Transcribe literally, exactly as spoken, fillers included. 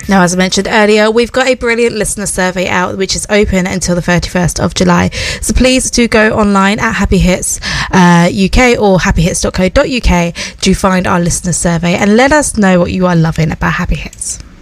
Now, as I mentioned earlier, we've got a brilliant listener survey out, which is open until the thirty-first of July. So please do go online at Happy Hits uh, U K or happy hits dot co dot uk to find our listener survey and let us know what you are loving about Happy Hits.